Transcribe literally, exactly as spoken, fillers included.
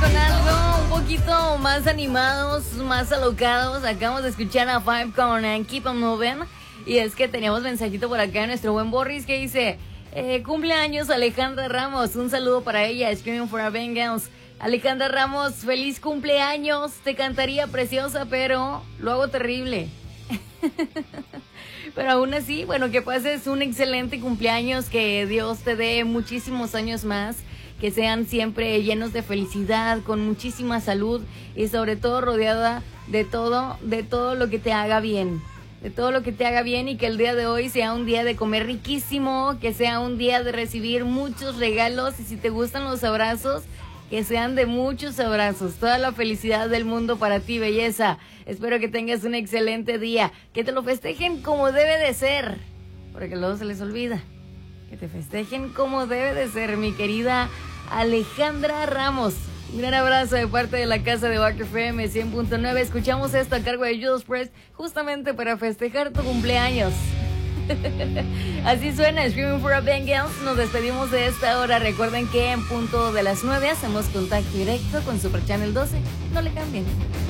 con algo un poquito más animados, más alocados. Acabamos de escuchar a Five con uh, Keep on Moving. Y es que teníamos mensajito por acá de nuestro buen Boris que dice: eh, cumpleaños Alejandra Ramos, un saludo para ella, Screaming for a Vengeance. Alejandra Ramos, feliz cumpleaños. Te cantaría preciosa, pero lo hago terrible. Pero aún así, bueno, que pases un excelente cumpleaños, que Dios te dé muchísimos años más, que sean siempre llenos de felicidad, con muchísima salud y sobre todo rodeada de todo, de todo lo que te haga bien, de todo lo que te haga bien, y que el día de hoy sea un día de comer riquísimo, que sea un día de recibir muchos regalos, y si te gustan los abrazos, que sean de muchos abrazos. Toda la felicidad del mundo para ti, belleza. Espero que tengas un excelente día, que te lo festejen como debe de ser, porque luego se les olvida. Que te festejen como debe de ser, mi querida Alejandra Ramos. Un gran abrazo de parte de la casa de Wack F M cien punto nueve. Escuchamos esto a cargo de Judas Priest, justamente para festejar tu cumpleaños. Así suena Screaming for a Vengeance. Nos despedimos de esta hora. Recuerden que en punto de las nueve hacemos contacto directo con Super Channel doce. No le cambien.